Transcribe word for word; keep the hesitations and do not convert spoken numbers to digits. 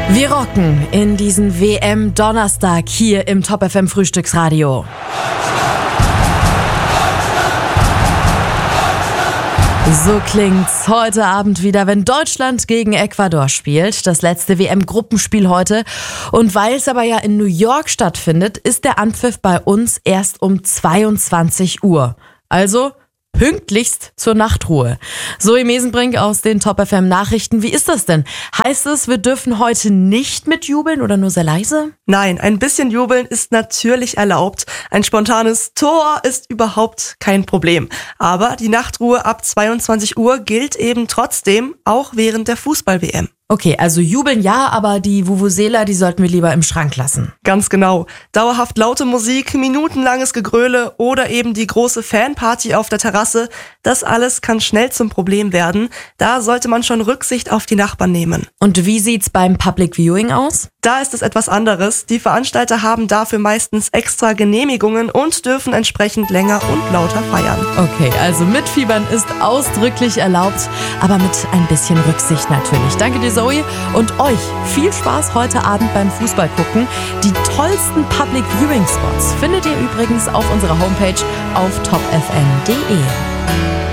Wir rocken in diesen W M-Donnerstag hier im Top F M Frühstücksradio. So klingt's heute Abend wieder, wenn Deutschland gegen Ecuador spielt. Das letzte W M-Gruppenspiel heute. Und weil es aber ja in New York stattfindet, ist der Anpfiff bei uns erst um zweiundzwanzig Uhr. Also pünktlichst zur Nachtruhe. Zoe Mesenbrink aus den Top F M Nachrichten. Wie ist das denn? Heißt es, wir dürfen heute nicht mitjubeln oder nur sehr leise? Nein, ein bisschen jubeln ist natürlich erlaubt. Ein spontanes Tor ist überhaupt kein Problem. Aber die Nachtruhe ab zweiundzwanzig Uhr gilt eben trotzdem, auch während der Fußball-W M. Okay, also jubeln ja, aber die Vuvuzela, die sollten wir lieber im Schrank lassen. Ganz genau. Dauerhaft laute Musik, minutenlanges Gegröle oder eben die große Fanparty auf der Terrasse, das alles kann schnell zum Problem werden. Da sollte man schon Rücksicht auf die Nachbarn nehmen. Und wie sieht's beim Public Viewing aus? Da ist es etwas anderes. Die Veranstalter haben dafür meistens extra Genehmigungen und dürfen entsprechend länger und lauter feiern. Okay, also mitfiebern ist ausdrücklich erlaubt, aber mit ein bisschen Rücksicht natürlich. Danke dir, Zoe, und euch viel Spaß heute Abend beim Fußball gucken. Die tollsten Public Viewing Spots findet ihr übrigens auf unserer Homepage auf top f m punkt d e.